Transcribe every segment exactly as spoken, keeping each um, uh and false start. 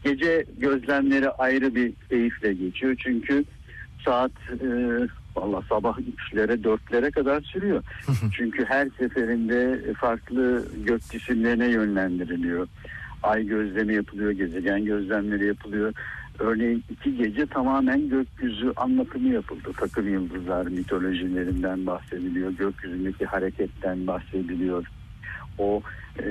Gece gözlemleri ayrı bir keyifle geçiyor. Çünkü saat e, valla sabah üçlere dörtlere kadar sürüyor. Çünkü her seferinde farklı gök cisimlerine yönlendiriliyor. Ay gözlemi yapılıyor, gezegen gözlemleri yapılıyor. Örneğin iki gece tamamen gökyüzü anlatımı yapıldı. Takım yıldızlar mitolojilerinden bahsediliyor. Gökyüzündeki hareketten bahsediliyor. O e,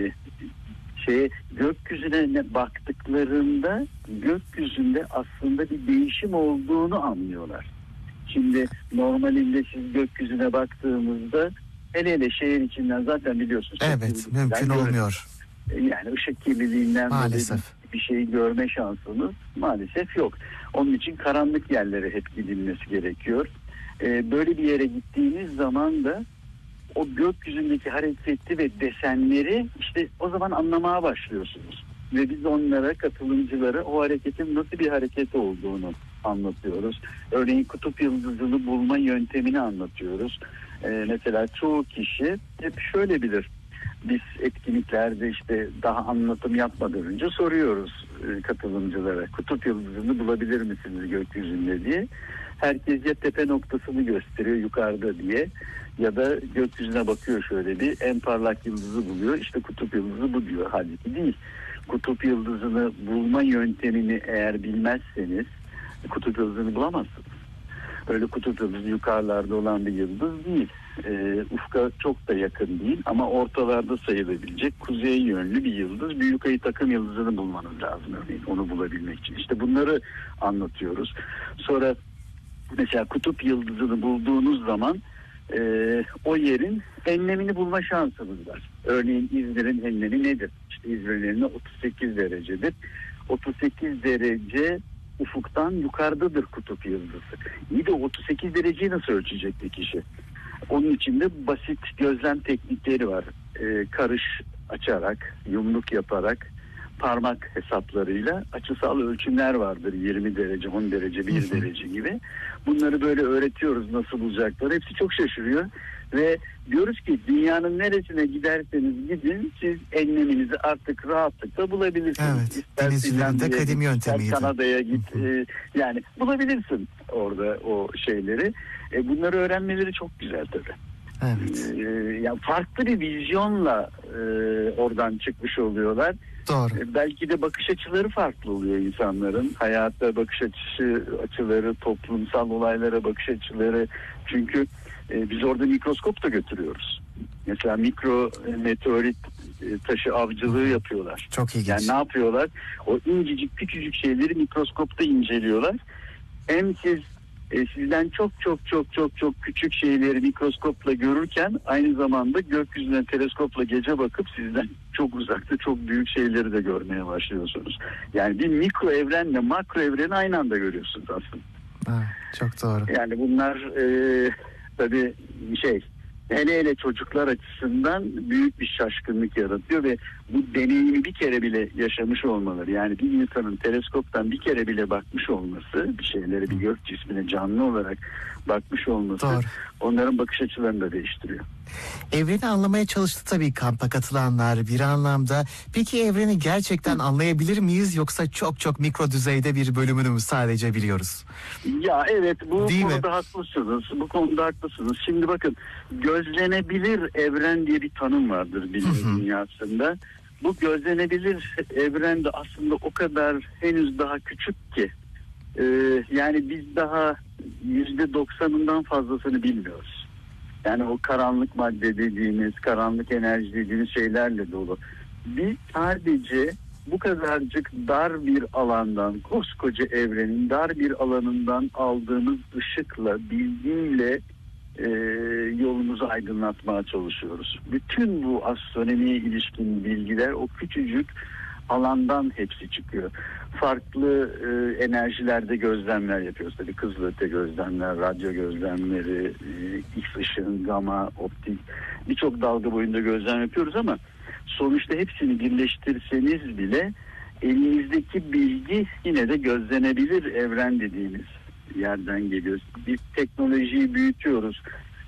şey gökyüzüne baktıklarında gökyüzünde aslında bir değişim olduğunu anlıyorlar. Şimdi normalinde siz gökyüzüne baktığımızda hele hele şehir içinden zaten biliyorsunuz. Evet, mümkün olmuyor. Yani ışık kirliliğinden maalesef bir şeyi görme şansınız maalesef yok. Onun için karanlık yerlere hep gidilmesi gerekiyor. Ee, böyle bir yere gittiğiniz zaman da o gökyüzündeki hareketi ve desenleri işte o zaman anlamaya başlıyorsunuz. Ve biz onlara, katılımcılara o hareketin nasıl bir hareket olduğunu anlatıyoruz. Örneğin kutup yıldızını bulma yöntemini anlatıyoruz. Ee, mesela çoğu kişi hep şöyle bilir. Biz etkinliklerde işte daha anlatım yapmadan önce soruyoruz e, katılımcılara. Kutup yıldızını bulabilir misiniz gökyüzünde diye. Herkes ya tepe noktasını gösteriyor yukarıda diye ya da gökyüzüne bakıyor şöyle bir en parlak yıldızı buluyor. İşte kutup yıldızı bu diyor. Halbuki değil. Kutup yıldızını bulma yöntemini eğer bilmezseniz kutup yıldızını bulamazsınız. Öyle kutup yıldızı yukarılarda olan bir yıldız değil. E, ufka çok da yakın değil ama ortalarda sayılabilecek kuzey yönlü bir yıldız. Büyük ayı takım yıldızını bulmanız lazım örneğin onu bulabilmek için. İşte bunları anlatıyoruz. Sonra mesela kutup yıldızını bulduğunuz zaman e, o yerin enlemini bulma şansınız var. Örneğin İzmir'in enlemi nedir? İşte İzmir'in enlemi otuz sekiz derecedir. otuz sekiz derece ufuktan yukarıdadır kutup yıldızı. İyi de otuz sekiz dereceyi nasıl ölçecek bir kişi? Onun için de basit gözlem teknikleri var. Ee, karış açarak, yumruk yaparak, parmak hesaplarıyla açısal ölçümler vardır. yirmi derece, on derece, bir derece gibi. Bunları böyle öğretiyoruz nasıl bulacakları. Hepsi çok şaşırıyor. Ve diyoruz ki dünyanın neresine giderseniz gidin siz enleminizi artık rahatlıkla bulabilirsiniz. Evet, İster deniz üzerinde kadim yöntemiydi. Kanada'ya git e, yani bulabilirsin orada o şeyleri. E, bunları öğrenmeleri çok güzel tabii. Evet. E, yani farklı bir vizyonla e, oradan çıkmış oluyorlar. Doğru. E, belki de bakış açıları farklı oluyor insanların. Hayata bakış açısı, açıları, toplumsal olaylara bakış açıları. Çünkü e, biz orada mikroskop da götürüyoruz. Mesela mikro e, meteorit e, taşı avcılığı yapıyorlar. Çok ilginç. Yani ne yapıyorlar? O incecik küçücük şeyleri mikroskopta inceliyorlar. Hem siz e, sizden çok çok çok çok çok küçük şeyleri mikroskopla görürken aynı zamanda gökyüzüne teleskopla gece bakıp sizden çok uzakta çok büyük şeyleri de görmeye başlıyorsunuz. Yani bir mikro evrenle makro evreni aynı anda görüyorsunuz aslında. Ha, çok doğru. Yani bunlar e, tabii şey hele hele çocuklar açısından büyük bir şaşkınlık yaratıyor ve bu deneyimi bir kere bile yaşamış olmaları, yani bir insanın teleskoptan bir kere bile bakmış olması, bir şeylere, bir gök cismine canlı olarak bakmış olması Doğru. onların bakış açılarını da değiştiriyor. Evreni anlamaya çalıştı tabii kampa katılanlar bir anlamda. Peki evreni gerçekten anlayabilir miyiz yoksa çok çok mikro düzeyde bir bölümünü mü sadece biliyoruz? Ya evet, bu Değil konuda mi? haklısınız. Bu konuda haklısınız. Şimdi bakın, gözlenebilir evren diye bir tanım vardır bilim dünyasında. Bu gözlenebilir evren de aslında o kadar henüz daha küçük ki. Ee, yani biz daha yüzde doksanından fazlasını bilmiyoruz. Yani o karanlık madde dediğimiz, karanlık enerji dediğimiz şeylerle dolu. Biz sadece bu kadarcık dar bir alandan, koskoca evrenin dar bir alanından aldığımız ışıkla, bilgiyle e, yolumuzu aydınlatmaya çalışıyoruz. Bütün bu astronomiye ilişkin bilgiler o küçücük alandan hepsi çıkıyor. Farklı e, enerjilerde gözlemler yapıyoruz. Tabii kızılöte gözlemler, radyo gözlemleri, e, X ışığın, gama, optik, birçok dalga boyunda gözlem yapıyoruz ama sonuçta hepsini birleştirseniz bile elinizdeki bilgi yine de gözlenebilir evren dediğimiz yerden geliyor. Biz teknolojiyi büyütüyoruz.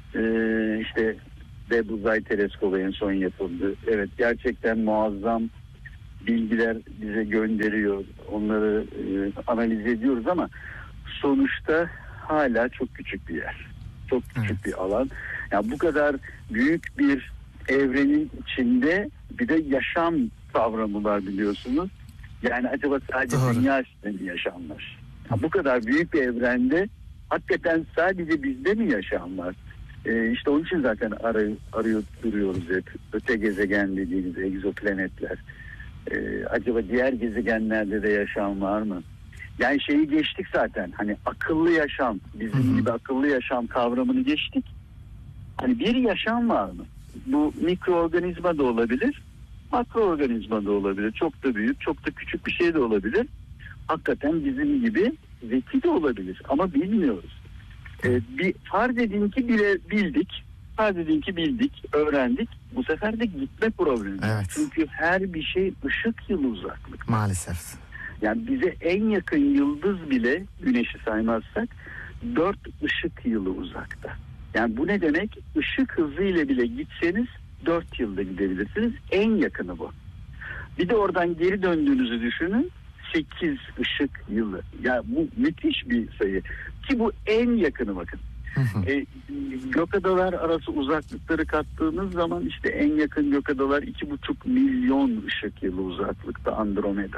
Ee, işte Webb Uzay Teleskobu en son yapıldı. Evet, gerçekten muazzam bilgiler bize gönderiyor. Onları e, analiz ediyoruz ama sonuçta hala çok küçük bir yer. Çok küçük evet. bir alan. Yani bu kadar büyük bir evrenin içinde bir de yaşam kavramı var biliyorsunuz. Yani acaba sadece Doğru. dünya üstünde mi yaşam var? Yani bu kadar büyük bir evrende hakikaten sadece bizde mi yaşam var? Ee, işte onun için zaten arıyor, arıyor duruyoruz hep. Öte gezegen dediğimiz egzoplanetler. Ee, acaba diğer gezegenlerde de yaşam var mı? Yani şeyi geçtik zaten. Hani akıllı yaşam, bizim hı hı. gibi akıllı yaşam kavramını geçtik. Hani bir yaşam var mı? Bu mikroorganizma da olabilir, makroorganizma da olabilir. Çok da büyük, çok da küçük bir şey de olabilir. Hakikaten bizim gibi zeki de olabilir ama bilmiyoruz. Ee, bir farz edin ki bile bildik, farz edin ki bildik, öğrendik. Bu sefer de gitme problemi. Evet. Çünkü her bir şey ışık yılı uzaklık. Maalesef. Yani bize en yakın yıldız bile, güneşi saymazsak, dört ışık yılı uzakta. Yani bu ne demek? Işık hızıyla bile gitseniz dört yılda gidebilirsiniz. En yakını bu. Bir de oradan geri döndüğünüzü düşünün. sekiz ışık yılı. Yani bu müthiş bir sayı. Ki bu en yakını bakın. e, gökadalar arası uzaklıkları kattığınız zaman işte en yakın gökadalar iki buçuk milyon ışık yılı uzaklıkta Andromeda.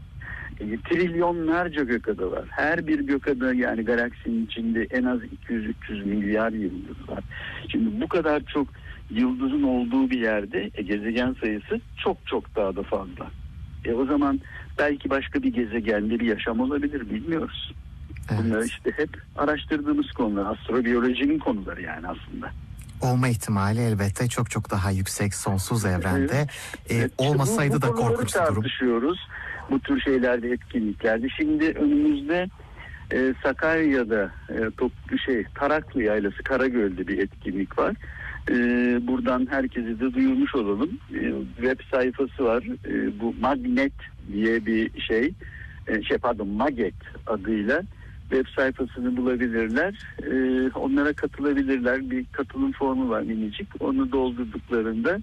E, trilyonlarca gökada var. Her bir gökada yani galaksinin içinde en az iki yüz üç yüz milyar yıldız var. Şimdi bu kadar çok yıldızın olduğu bir yerde e, gezegen sayısı çok çok daha da fazla. E, o zaman belki başka bir gezegende bir yaşam olabilir, bilmiyoruz. Evet. Bunlar işte hep araştırdığımız konular, astrobiyolojinin konuları yani aslında. Olma ihtimali elbette çok çok daha yüksek sonsuz evrende. Evet. Ee, evet, işte olmasaydı bu, bu da korkunç bir durum. Tartışıyoruz bu tür şeylerde, etkinliklerde. Şimdi önümüzde e, Sakarya'da e, toplu şey Taraklı Yaylası Karagöl'de bir etkinlik var. E, buradan herkese de duyurmuş olalım. E, web sayfası var. E, bu Magnet diye bir şey. E, şey pardon Maget adıyla web sayfasını bulabilirler. Ee, onlara katılabilirler. Bir katılım formu var minicik. Onu doldurduklarında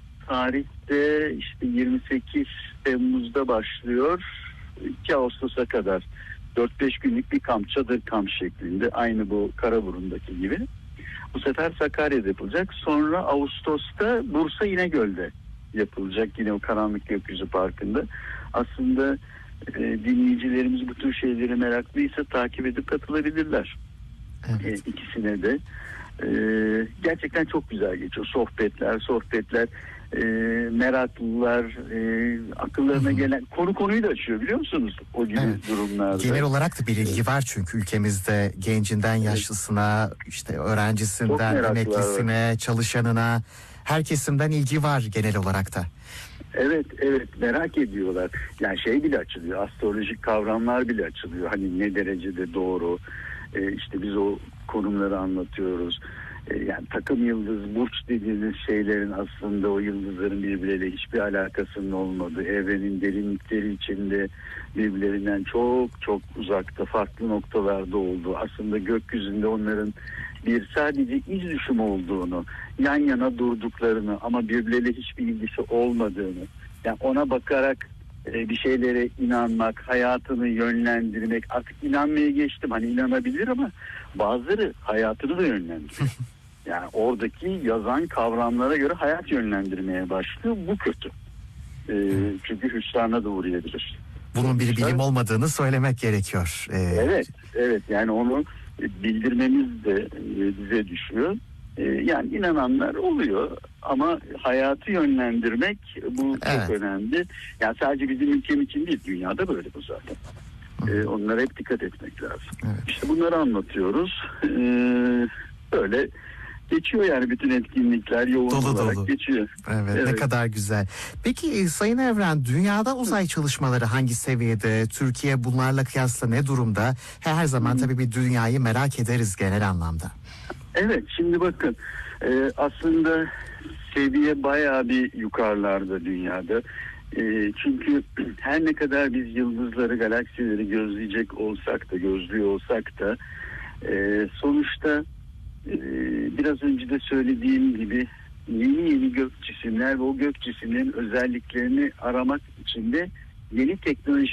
tarihte işte yirmi sekiz Temmuz'da başlıyor. iki Ağustos'a kadar dört beş günlük bir kamp, çadır kamp şeklinde. Aynı bu Karaburun'daki gibi. Bu sefer Sakarya'da yapılacak. Sonra Ağustos'ta Bursa İnegöl'de yapılacak. Yine o Karanlık Gökyüzü Parkı'nda. Aslında E, dinleyicilerimiz bu tür şeyleri meraklıysa takip edip katılabilirler. Evet. E, ikisine de. E, gerçekten çok güzel geçiyor. Sohbetler, sohbetler, e, meraklılar, e, akıllarına Hı-hı. gelen konu konuyu da açıyor biliyor musunuz? O gibi evet. durumlarda. Genel olarak da bir ilgi var çünkü ülkemizde gencinden yaşlısına, işte öğrencisinden emeklisine, var. çalışanına, her kesimden ilgi var genel olarak da. Evet, evet merak ediyorlar. Yani şey bile açılıyor, astrolojik kavramlar bile açılıyor. Hani ne derecede doğru, ee, işte biz o konumları anlatıyoruz. Ee, yani takım yıldız, burç dediğimiz şeylerin aslında o yıldızların birbirleriyle hiçbir alakasının olmadığı, evrenin derinlikleri içinde birbirlerinden çok çok uzakta, farklı noktalarda olduğu, aslında gökyüzünde onların bir sadece iz düşümü olduğunu, yan yana durduklarını ama birbirleriyle hiçbir ilgisi olmadığını, yani ona bakarak e, bir şeylere inanmak, hayatını yönlendirmek, artık inanmaya geçtim, hani inanabilir ama bazıları hayatını da yönlendiriyor. Yani oradaki yazan kavramlara göre hayat yönlendirmeye başlıyor, bu kötü. E, çünkü hüsrana da uğrayabilir. Bunun bir bilim olmadığını söylemek gerekiyor. Ee... Evet, evet yani onu bildirmemiz de bize düşüyor. Yani inananlar oluyor ama hayatı yönlendirmek bu evet. çok önemli. Yani sadece bizim ülkem için değil, dünyada böyle bu zaten. Ee, onlara hep dikkat etmek lazım. Evet. İşte bunları anlatıyoruz. Ee, böyle geçiyor yani bütün etkinlikler yoğun dolu olarak dolu. geçiyor. Evet, evet, ne kadar güzel. Peki Sayın Evren, dünyada uzay çalışmaları hangi seviyede? Türkiye bunlarla kıyasla ne durumda? Her zaman Hı. tabii bir dünyayı merak ederiz genel anlamda. Evet, şimdi bakın e, aslında seviye bayağı bir yukarılarda dünyada. E, çünkü her ne kadar biz yıldızları, galaksileri gözleyecek olsak da, gözlüyor olsak da e, sonuçta e, biraz önce de söylediğim gibi yeni yeni gök cisimler ve o gök cisimlerin özelliklerini aramak için de yeni teknoloji